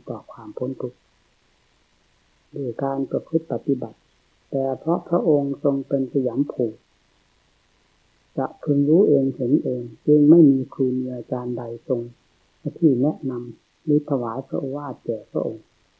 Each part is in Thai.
ต่อความพ้นทุกข์ด้วยการประพฤติปฏิบัติแต่เพราะพระองค์ทรงเป็นสยามภูจะพึงรู้เองเห็นเองจึงไม่มีครูมีอาจารย์ใดทรงที่แนะนำหรือถวายพระโอวาทแก่พระองค์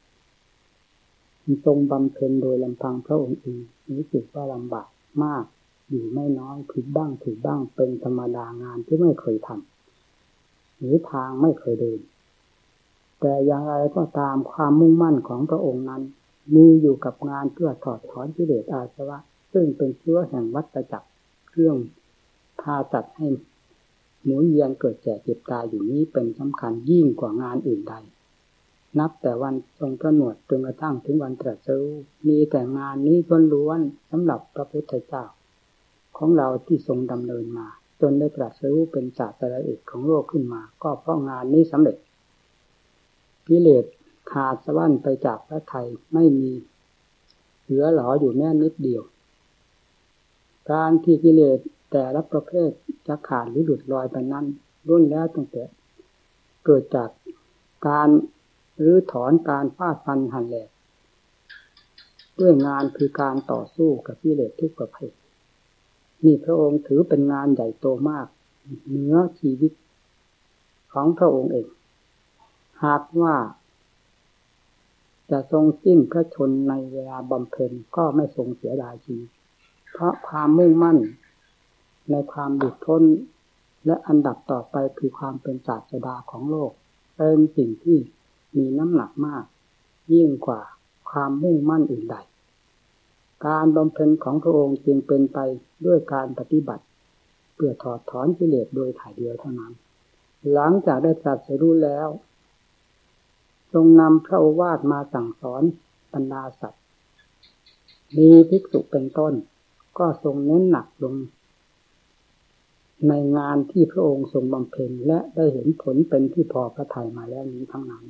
ทรงบำเพ็ญโดยลำพังพระองค์เองรู้สึกว่าลำบากมากอยู่ไม่น้อยผิดบ้างถูกบ้างเป็นธรรมดางานที่ไม่เคยทำหรือทางไม่เคยเดินแต่อย่างไรก็ตามความมุ่งมั่นของพระองค์นั้นมีอยู่กับงานเพื่อถอดถอนกิเลสอาสวะซึ่งเป็นเชื้อแห่งวัฏจักรเครื่องพาจัดให้หมุนเวียนเกิดแก่เจ็บตายอยู่นี้เป็นสำคัญยิ่งกว่างานอื่นใดนับแต่วันทรงพระหนวดจนกระทั่งถึงวันตรัสรู้มีแต่งานนี้ล้วนๆสำหรับพระพุทธเจ้าของเราที่ทรงดำเนินมาจนได้ตรัสรู้เป็นศาสดาเอกของโลกขึ้นมาก็เพราะงานนี้สำเร็จกิเลสขาดสะบั้นไปจากพระทัยไม่มีเหลือหลออยู่แม้นิดเดียวการที่กิเลสแต่ละประเภทจะขาดหรือหลุดลอยไปนั้นล้วนแล้วตั้งแต่เกิดจากการรื้อถอนการฟาดฟันหั่นแหลกด้วยงานคือการต่อสู้กับกิเลสทุกประเภทนี่พระองค์ถือเป็นงานใหญ่โตมากเหนือชีวิตของพระองค์เองหากว่าจะทรงสิ้นพระชนในเวลาบำเพ็ญก็ไม่ทรงเสียดายชีวิตเพราะความมุ่งมั่นในความหลุดพ้นและอันดับต่อไปคือความเป็นศาสดาของโลกเป็นสิ่งที่มีน้ำหนักมากยิ่งกว่าความมุ่งมั่นอื่นใดการบำเพ็ญของพระองค์จึงเป็นไปด้วยการปฏิบัติเพื่อถอดถอนกิเลสโดยถ่ายเดียวเท่านั้นหลังจากได้ตรัสรู้แล้วทรงนำพระโอวาทมาสั่งสอนบรรดาสัตว์มีภิกษุเป็นต้นก็ทรงเน้นหนักลงในงานที่พระองค์ทรงบำเพ็ญและได้เห็นผลเป็นที่พอพระทัยมาแล้วนี้ทั้งนั้น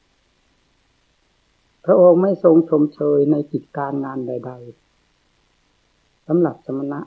พระองค์ไม่ทรงชมเชยในกิจการงานใดๆสำหรับสมณะ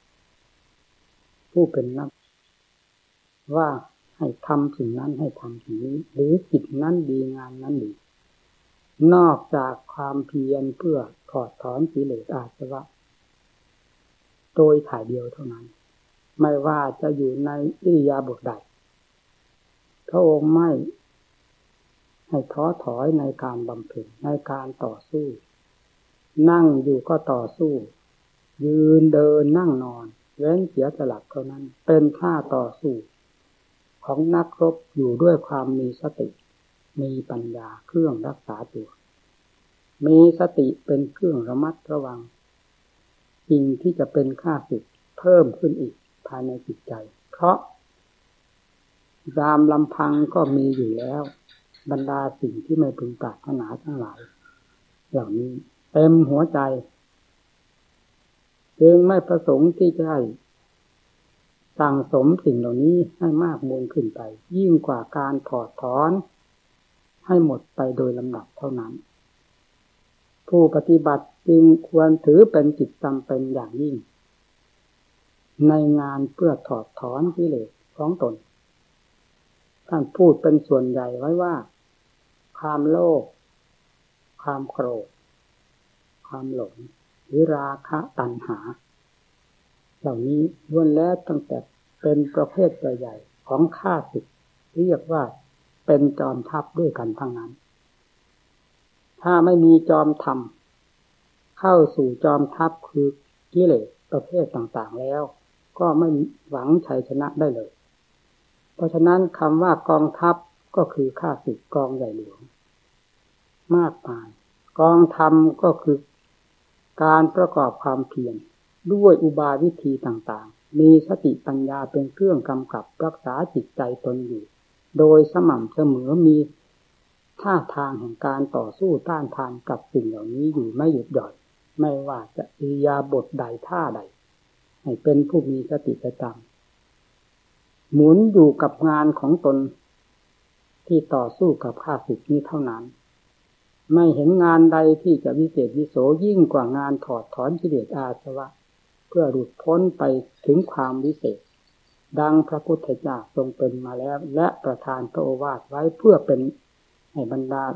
ผู้เป็นนักว่าให้ทำสิ่งนั้นให้ทำสิ่งนี้หรือกิจนั้นดีงานนั้นดีนอกจากความเพียรเพื่อถอดถอนกิเลสอาสวะโดยถ่ายเดียวเท่านั้นไม่ว่าจะอยู่ในอิริยาบถใดพระองค์ไม่ให้ท้อถอยในการบำเพ็ญในการต่อสู้นั่งอยู่ก็ต่อสู้ยืนเดินนั่งนอนเว้นเสียสลับเท่านั้นเป็นท่าต่อสู้ของนักรบอยู่ด้วยความมีสติมีปัญญาเครื่องรักษาตัวมีสติเป็นเครื่องระมัดระวังสิ่งที่จะเป็นข้าศึกเพิ่มขึ้นอีกภายในจิตใจเพราะตามลำพังก็มีอยู่แล้วบรรดาสิ่งที่ไม่พึงปรารถนาทั้งหลายเหล่านี้เต็มหัวใจจึงไม่ประสงค์ที่จะให้สั่งสมสิ่งเหล่านี้ให้มากมูลขึ้นไปยิ่งกว่าการถอดถอนให้หมดไปโดยลำดับเท่านั้นผู้ปฏิบัติจึงควรถือเป็นกิจจำเป็นอย่างยิ่งในงานเพื่อถอดถอนกิเลสของตนท่านพูดเป็นส่วนใหญ่ไว้ว่าความโลภความโกรธความหลงหรือราคะตัณหาเหล่านี้ล้วนแล้วตั้งแต่เป็นประเภทใหญ่ๆของข้าศึกเรียกว่าเป็นจอมทัพด้วยกันทั้งนั้นถ้าไม่มีจอมธรรมเข้าสู่จอมทัพคือกิเลสประเภทต่างๆแล้วก็ไม่หวังชัยชนะได้เลยเพราะฉะนั้นคำว่ากองทัพก็คือข้าศึกกองใหญ่หลวงมากมายกองธรรมก็คือการประกอบความเพียรด้วยอุบายวิธีต่างๆมีสติปัญญาเป็นเครื่องกำกับรักษาจิตใจตนอยู่โดยสม่ำเสมอมีท่าทางแห่งการต่อสู้ต้านทานกับสิ่งเหล่านี้อยู่ไม่หยุดหย่อนไม่ว่าจะอิริยาบถใดท่าใดให้เป็นผู้มีสติประจำหมุนอยู่กับงานของตนที่ต่อสู้กับข้าศึกนี้เท่านั้นไม่เห็นงานใดที่จะวิเศษวิโสยิ่งกว่างานถอดถอนกิเลสอาสวะเพื่อหลุดพ้นไปถึงความวิเศษดังพระพุทธเจ้าทรงเป็นมาแล้วและประทานพระโอวาทไว้เพื่อเป็นให้บรรดา